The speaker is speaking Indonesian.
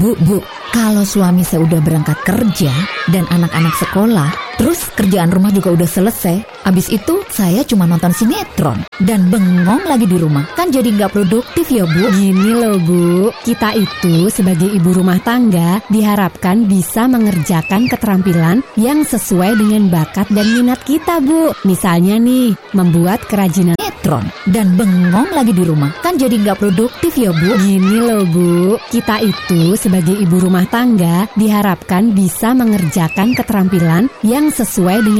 Bu, kalau suami saya udah berangkat kerja dan anak-anak sekolah, terus kerjaan rumah juga udah selesai, habis itu saya cuma nonton sinetron dan bengong lagi di rumah. Kan jadi nggak produktif ya, Bu? Gini loh, Bu. Kita itu sebagai ibu rumah tangga diharapkan bisa mengerjakan keterampilan yang sesuai dengan bakat dan minat kita, Bu. Misalnya nih, membuat kerajinan Sinetron dan bengong lagi di rumah. Kan jadi nggak produktif ya, Bu? Gini loh, Bu. Kita itu sebagai ibu rumah tangga diharapkan bisa mengerjakan keterampilan yang sesuai dengan